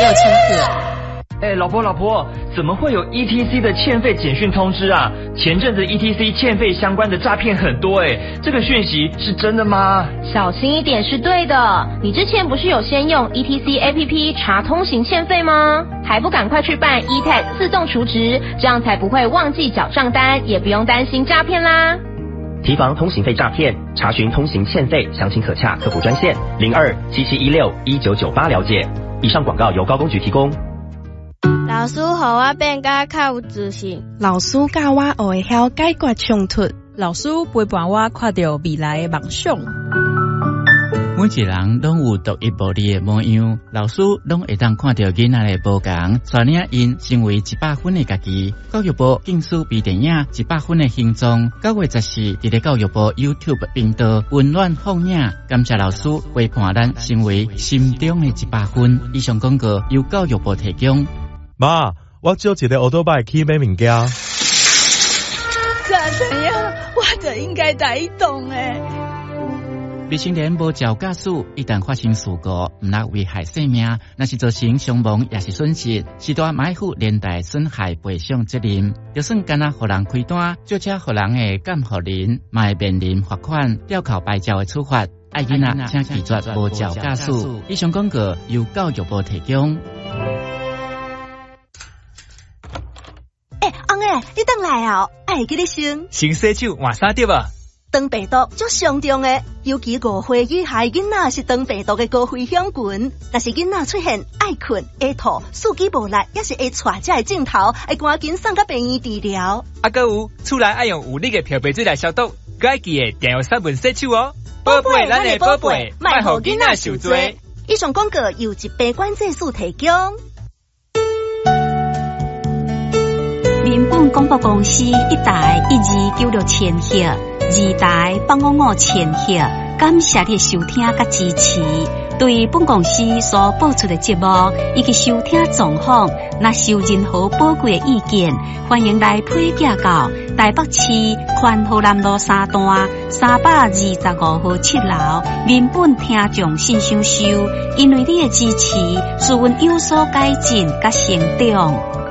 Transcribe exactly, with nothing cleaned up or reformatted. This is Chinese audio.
千克。 哎，老婆老婆，怎么会有 E T C 的欠费简讯通知啊？前阵子 E T C 欠费相关的诈骗很多哎，这个讯息是真的吗？ 小心一点是对的。你之前不是有先用 E T C A P P 查通行欠费吗？还不赶快去办 E T A G 自动储值，这样才不会忘记缴账单，也不用担心诈骗啦。 提防通行费诈骗，查询通行欠费，详情可洽客服专线零二七七一六一九九八了解。以上广告由高工局提供。 老师，互我变甲较有自信。 老师教我学会晓解决冲突。 老师陪伴我看到未来的梦想。 每一个人拢有独一无二的模样，老师拢会当看到囡仔的无同，带领因成为一百分的家己。教育部竞选微电影《一百分的形状》，九月十四伫咧教育部 YouTube 频道温暖放映，感谢老师陪伴咱成为心中的一百分。以上广告由教育部提供。 妈，我借一个奥多拜去买物件。 怎样？我就应该带伊动诶。 未成年无照驾驶，一旦发生事故，毋能危害生命，那是造成伤亡也是损失，是大买负连带损害赔偿责任。就算干那互人开单，就车互人的监护人，嘛会面临罚款、吊扣牌照的处罚。爱囡仔请记住无照驾驶。以上广告由教育部提供。 哎，翁诶，你等来啊！爱记你先。 先洗手换衫对吧？ 肠病毒足上重的，尤其五岁以下囡仔是肠病毒的高危险群。若是囡仔出现爱困、会吐、四肢无力，也是会带这个镜头，会赶紧送到病院治疗。 啊，搁有厝内爱用有力的漂白水来消毒，该记得定要三分洗手哦。宝贝，咱的宝贝，卖互囡仔受罪。 以上广告由疾病管制署提供。 民本广播公司一台一二九六千赫，二台八五五千赫，感谢你的收听甲支持。对本公司所播出的节目以及收听状况，若是有任何宝贵的意见，欢迎来批评到台北市宽和南路三段三百二十五号七楼民本听众信箱收。因为你的支持，使阮有所改进甲成长。